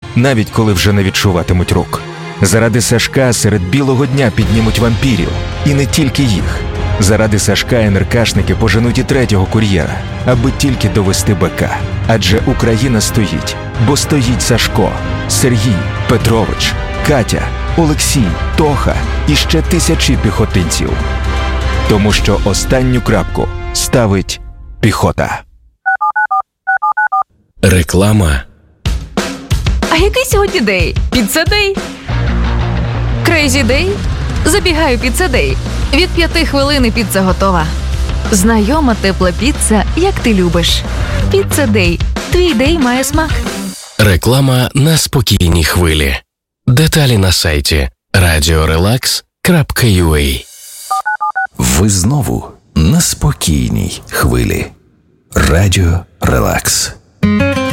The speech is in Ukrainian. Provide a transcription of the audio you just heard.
навіть коли вже не відчуватимуть рук. Заради Сашка серед білого дня піднімуть вампірів. І не тільки їх. Заради Сашка НРКшники поженуть і третього кур'єра, аби тільки довести БК. Адже Україна стоїть, бо стоїть Сашко, Сергій, Петрович, Катя, Олексій, Тоха і ще тисячі піхотинців. Тому що останню крапку ставить піхота. Реклама. А який сьогодні день? Піца-дей? Крейзі-дей? Забігаю піца-дей. Від 5 хвилин піца готова. Знайома тепла піца, як ти любиш. Піца-дей. Твій дей має смак. Реклама на спокійній хвилі. Деталі на сайті radiorelax.ua. Ви знову на спокійній хвилі. Радіо Релакс.